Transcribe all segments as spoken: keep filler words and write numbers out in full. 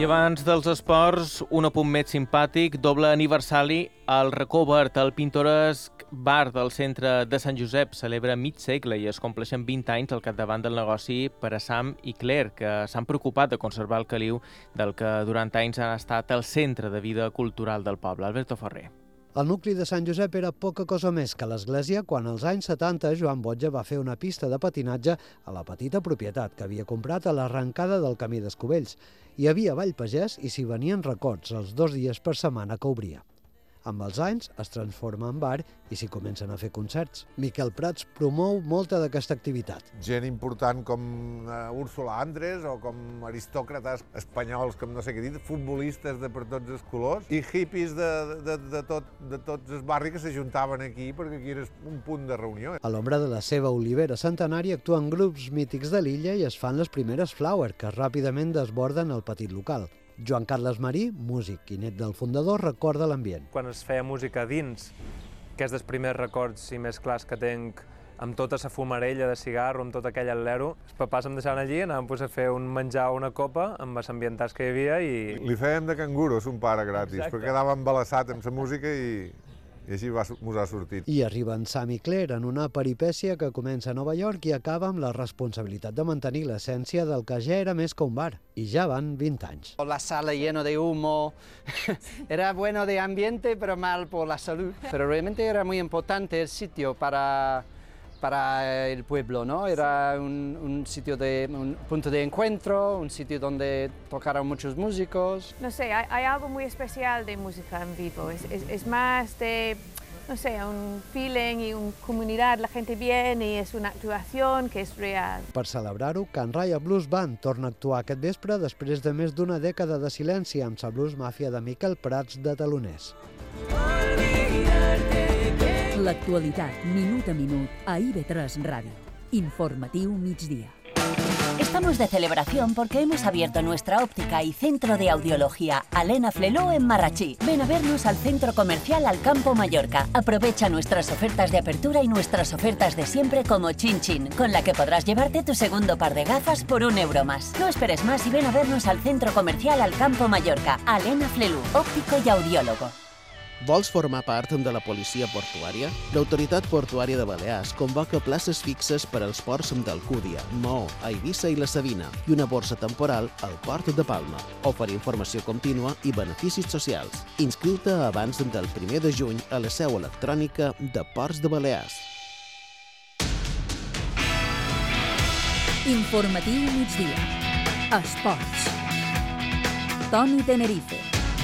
I abans dels esports, un apunt més simpàtic, doble aniversari al Racó Verd, el pintoresc bar del centre de Sant Josep celebra mig segle i es compleixen vint anys al capdavant del negoci per a Sam i Claire, que s'han preocupat de conservar el caliu del que durant anys ha estat el centre de vida cultural del poble. Alberto Ferrer. El nucli de Sant Josep era poca cosa més que l'església quan als anys setanta Joan Botja va fer una pista de patinatge a la petita propietat que havia comprat a l'arrencada del camí d'Escubells. Hi havia ball pagès i s'hi venien records els dos dies per setmana que obria. Amb els anys es transforma en bar i s'hi comencen a fer concerts. Miquel Prats promou molta d'aquesta activitat. Gent important com Úrsula Andrés o com aristòcrates espanyols, com no sé què dir, futbolistes de per tots els colors i hippies de, de, de, tot, de tots els barris que s'ajuntaven aquí perquè aquí era un punt de reunió. A l'ombra de la seva olivera centenària actuen grups mítics de l'illa i es fan les primeres flower, que ràpidament desborden el petit local. Joan Carles Marí, músic i net del fundador, recorda l'ambient. Quan es feia música dins, que és dels primers records i més clars que tenc, amb tota la fumarella de cigarro, amb tot aquell atlero, els papàs em deixaven allí, anàvem a fer un menjar o una copa amb els ambientats que hi havia i... Li fèiem de canguro, son pare, gratis, Exacte. perquè quedava embalassat amb la música i, i així va, mos ha sortit. I arriben Sam i Claire en una peripècia que comença a Nova York i acaba amb la responsabilitat de mantenir l'essència del que ja era més que un bar. I ja van vint anys. La sala llena de humo, era bueno de ambiente, pero mal por la salud. Pero realmente era muy importante el sitio para, para el pueblo, ¿no? Era un, un sitio de, un punto de encuentro, un sitio donde tocaron muchos músicos. No sé, hay, hay algo muy especial de música en vivo, es, es, es más de, no sé, un feeling y una comunidad, la gente viene y es una actuación que es real. Per celebrar-ho, Can Raya Blues Band torna a actuar aquest vespre després de més d'una dècada de silenci amb la blues màfia de Miquel Prats de taloners. L'actualitat, minut a minut, a I V tres Ràdio. Informatiu migdia. Estamos de celebración porque hemos abierto nuestra óptica y centro de audiología Alena Fleló en Marrachí. Ven a vernos al centro comercial Alcampo Mallorca. Aprovecha nuestras ofertas de apertura y nuestras ofertas de siempre como Chin Chin, con la que podrás llevarte tu segundo par de gafas por un euro más. No esperes más y ven a vernos al centro comercial Alcampo Mallorca. Alena Fleló, óptico y audiólogo. Vols formar part de la policia portuària? L'Autoritat Portuària de Balears convoca places fixes per als ports d'Alcúdia, Maó, Eivissa i la Sabina i una borsa temporal al Port de Palma. Oferir informació contínua i beneficis socials. Inscriu-te abans del primer de juny a la seu electrònica de Ports de Balears. Informatiu migdia. Esports. Toni Tenerife.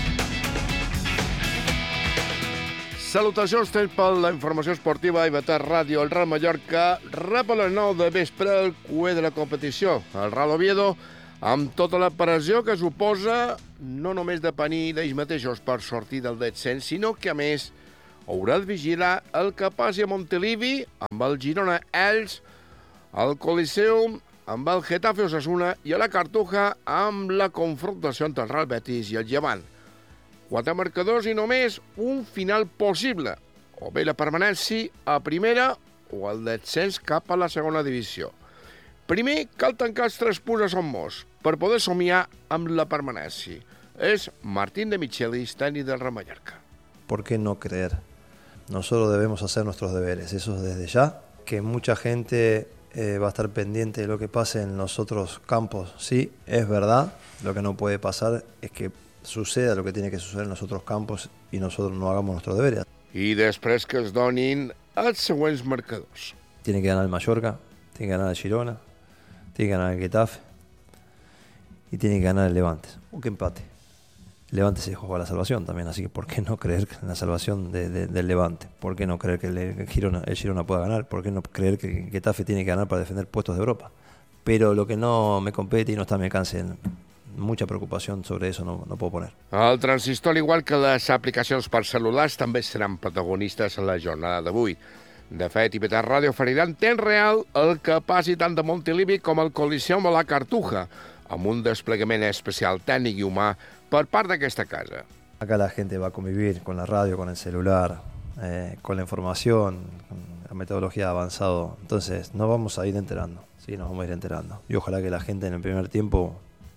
Salutacions, temps per la informació esportiva a I V tres Ràdio. El Real Mallorca rep a les nou de vespre el cué de la competició. El Real Oviedo, amb tota la pressió que suposa no només depènir d'ells mateixos per sortir del descens, sinó que, a més, haurà de vigilar el que passi a Montilivi amb el Girona Elx, al Coliseum amb el Getafe Osasuna i a la Cartuja amb la confrontació entre el Real Betis i el Llevant. Quatre marcadors i només un final possible, o bé la permanència a primera o el descens cap a la segona divisió. Primer, cal tancar els tres punts a Son Mos per poder somiar amb la permanència. És Martín de Michelis, tècnic del Real Mallorca. ¿Por qué no creer? Nosotros debemos hacer nuestros deberes, eso desde ya. Que mucha gente eh, va a estar pendiente de lo que pase en los otros campos, sí, es verdad. Lo que no puede pasar es que suceda lo que tiene que suceder en los otros campos y nosotros no hagamos nuestros deberes. I després que es donin els següents marcadors. Tiene que ganar el Mallorca, tiene que ganar el Girona, tiene que ganar el Getafe y tiene que ganar el Levante. Un que empate. El Levante se juega la salvación también, así que ¿por qué no creer en la salvación de, de, del Levante? ¿Por qué no creer que el, el, Girona, el Girona pueda ganar? ¿Por qué no creer que el Getafe tiene que ganar para defender puestos de Europa? Pero lo que no me compete y no está a mi alcance, mucha preocupació sobre eso no, no puedo poner. El transistor, igual que les aplicacions per cel·lulars, també seran protagonistes en la jornada d'avui. De fet, I V tres Ràdio oferirà en temps real el que passi tant de Montilivi com el Coliseum a la Cartuja, amb un desplegament especial tècnic i humà per part d'aquesta casa. Acá la gente va a convivir con la radio, con el celular, eh, con la información, con la metodología avanzada. Entonces, nos vamos a ir enterando, sí, nos vamos a ir enterando. Y ojalá que la gente en el primer tiempo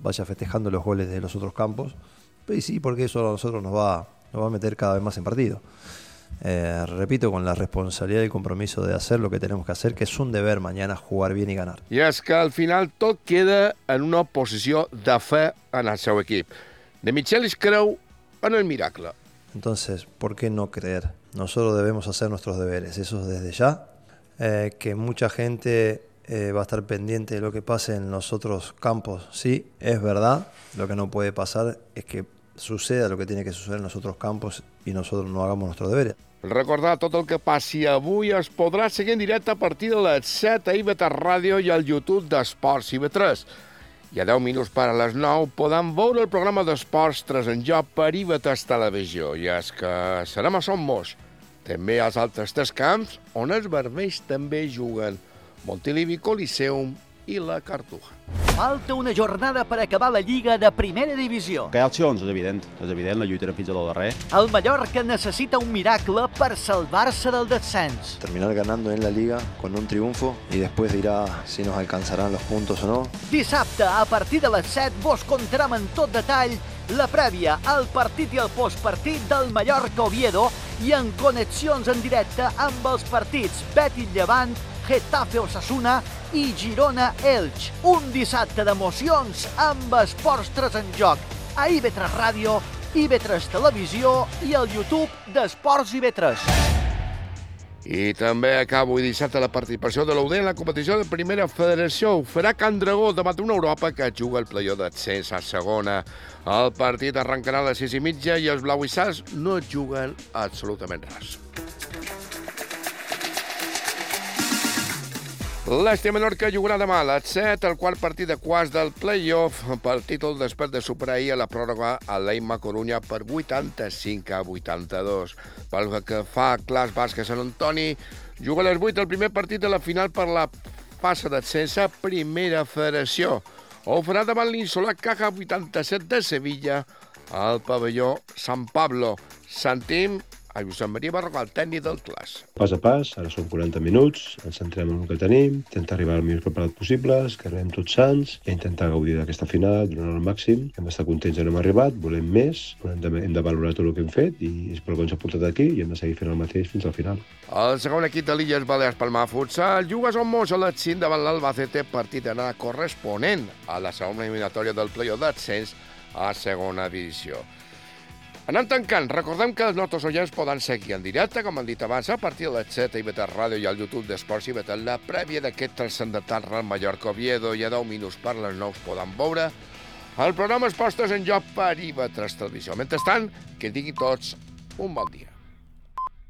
vaya festejando los goles de los otros campos. Y sí, porque eso a nosotros nos va, nos va a meter cada vez más en partido. Eh, repito, con la responsabilidad y el compromiso de hacer lo que tenemos que hacer, que és un deber mañana jugar bien i ganar. I és que al final tot queda en una posició de fe en el seu equip. De Michelis creu en el miracle. Entonces, ¿por qué no creer? Nosotros debemos hacer nuestros deberes, eso desde ya. Eh, que mucha gente eh, va a estar pendiente de lo que pase en los otros campos. Sí, es verdad. Lo que no puede pasar es que suceda lo que tiene que suceder en los otros campos y nosotros no hagamos nuestros deberes. Recordar tot el que passi avui es podrà seguir en directe a partir de les set a I V tres Ràdio i al YouTube d'Esports I V tres. I a deu minuts per a les nou podem veure el programa d'Esports tres en joc per I V tres Televisió. I és que serem a Son Mos. També als altres tres camps on els vermells també juguen. Montilivi, Coliseum i la Cartuja. Falta una jornada per acabar la Lliga de Primera Divisió. Que hi ha opcions, és evident. És evident, la lluitarem fins al darrer. El Mallorca necessita un miracle per salvar-se del descens. Terminar ganando en la Liga con un triunfo y después dirá si nos alcanzarán los puntos o no. Dissabte, a partir de les set, vos contarem en tot detall la prèvia, el partit i el postpartit del Mallorca-Oviedo i en connexions en directe amb els partits Betis-Llevant, Getafe-Osasuna i Girona-Elx. Un dissabte d'emocions amb Esports tres en joc a I V tres Ràdio, I V tres Televisió i al YouTube d'Esports I V tres. I també acabo i dissabte la participació de l'U D en la competició de Primera Federació. Ho farà Can Dragó davant d'una Europa que juga el play-off d'ascens a segona. El partit arrencarà a les sis i mitja i els blauissars no juguen absolutament res. L'Estia Menorca jugarà demà a les set, el quart partit de quarts del play-off pel títol després de superar ahir a la pròrroga a l'Eima Corunya per vuitanta-cinc a vuitanta-dos. Pel que fa a Clas Bàsquet Sant Antoni, juga a les vuit el primer partit de la final per la fase d'ascens a Primera Federació. Ho farà davant l'Insolat Caja vuitanta-set de Sevilla al pavelló Sant Pablo. Sentim a Josep Maria Barroca, el tècnic del Clas. Pas a pas, ara són quaranta minuts, ens centrem en el que tenim, intentar arribar el millor preparat possible, que arribem tots sants i intentar gaudir d'aquesta final durant el màxim. Hem d'estar contents on hem arribat, volem més, hem de, hem de valorar tot el que hem fet i és per què ens ha portat aquí i hem de seguir fent el mateix fins al final. El segon equip de l'Illes Balears Palmar Futsal juga a Son Mos a les cinc davant l'Albacete, partit d'anada corresponent a la segona eliminatòria del play-off d'ascens a segona divisió. Anant tancant, recordem que els nostres oients poden seguir en directe, com han dit abans, a partir de les set a I V tres Ràdio i al YouTube d'Esports I V tres, la prèvia d'aquest transcendental Real Mallorca-Oviedo i a deu minuts per les nou poden veure el programa Esports tres en joc per I V tres Televisió. Mentrestant, que tinguin tots un bon dia.